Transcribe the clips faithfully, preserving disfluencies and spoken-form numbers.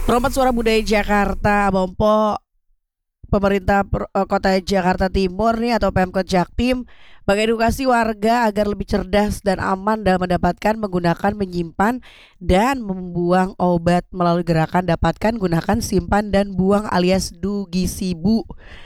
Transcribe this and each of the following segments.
Peromat Suara Budaya Jakarta, Abang Po, pemerintah Pro- eh, Kota Jakarta Timur nih atau Pemkot Jaktim mengedukasi warga agar lebih cerdas dan aman dalam mendapatkan, menggunakan, menyimpan dan membuang obat melalui gerakan dapatkan, gunakan, simpan dan buang alias Dugisibu.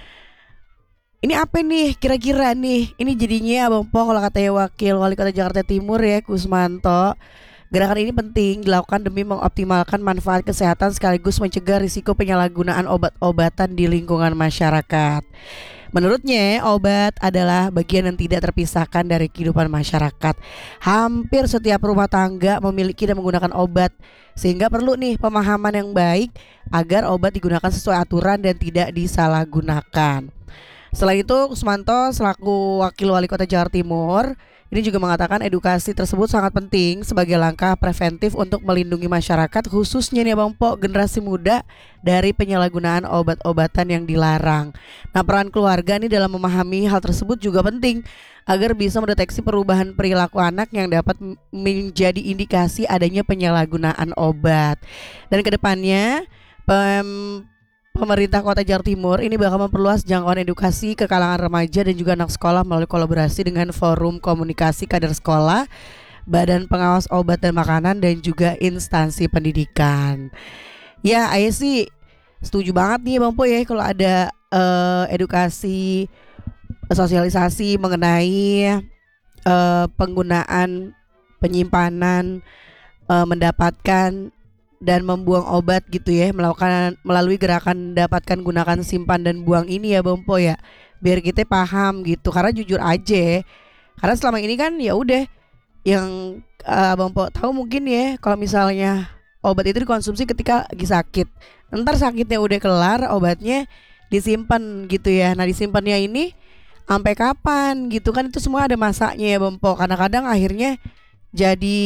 Ini apa nih kira-kira nih? Ini jadinya Abang Po kalau katanya Wakil Wali Kota Jakarta Timur ya Kusmanto. Gerakan ini penting dilakukan demi mengoptimalkan manfaat kesehatan sekaligus mencegah risiko penyalahgunaan obat-obatan di lingkungan masyarakat. Menurutnya, obat adalah bagian yang tidak terpisahkan dari kehidupan masyarakat. Hampir setiap rumah tangga memiliki dan menggunakan obat, sehingga perlu nih pemahaman yang baik agar obat digunakan sesuai aturan dan tidak disalahgunakan. Selain itu, Kusmanto selaku Wakil Wali Kota Jakarta Timur ini juga mengatakan edukasi tersebut sangat penting sebagai langkah preventif untuk melindungi masyarakat khususnya nih Bang Po generasi muda dari penyalahgunaan obat-obatan yang dilarang. Nah, peran keluarga nih dalam memahami hal tersebut juga penting agar bisa mendeteksi perubahan perilaku anak yang dapat m- menjadi indikasi adanya penyalahgunaan obat. Dan kedepannya pem Pemerintah Kota Jakarta Timur ini bakal memperluas jangkauan edukasi ke kalangan remaja dan juga anak sekolah melalui kolaborasi dengan Forum Komunikasi Kader Sekolah, Badan Pengawas Obat dan Makanan dan juga instansi pendidikan. Ya, Ayah sih setuju banget nih Bang Po ya kalau ada eh, edukasi sosialisasi mengenai eh, penggunaan, penyimpanan, eh, mendapatkan dan membuang obat gitu ya, melakukan melalui gerakan dapatkan, gunakan, simpan dan buang ini ya Bang Po ya, biar kita paham gitu. Karena jujur aja, karena selama ini kan ya udah yang uh, Bang Po tahu mungkin ya, kalau misalnya obat itu dikonsumsi ketika lagi sakit, ntar sakitnya udah kelar, obatnya disimpan gitu ya. Nah, disimpannya ini sampai kapan gitu kan, itu semua ada masanya ya Bang Po. Kadang-kadang akhirnya jadi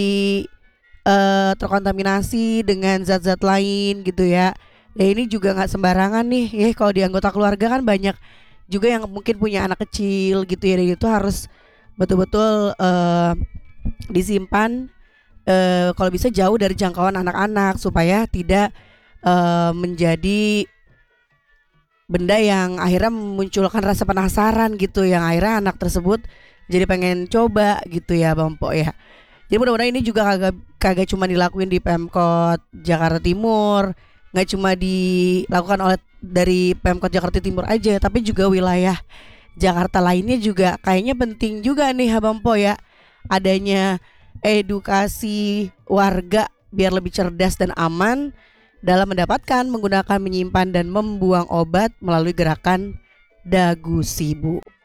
eh, terkontaminasi dengan zat-zat lain gitu ya. Ya ini juga nggak sembarangan nih ya, kalau di anggota keluarga kan banyak juga yang mungkin punya anak kecil gitu ya, dan itu harus betul-betul eh, disimpan eh, kalau bisa jauh dari jangkauan anak-anak supaya tidak eh, menjadi benda yang akhirnya memunculkan rasa penasaran gitu, yang akhirnya anak tersebut jadi pengen coba gitu ya Bang Po ya. Jadi mudah-mudahan ini juga kagak kagak cuma dilakuin di Pemkot Jakarta Timur, nggak cuma dilakukan oleh dari Pemkot Jakarta Timur aja, tapi juga wilayah Jakarta lainnya juga kayaknya penting juga nih Abang Po ya, adanya edukasi warga biar lebih cerdas dan aman dalam mendapatkan, menggunakan, menyimpan dan membuang obat melalui gerakan Dagu Sibu.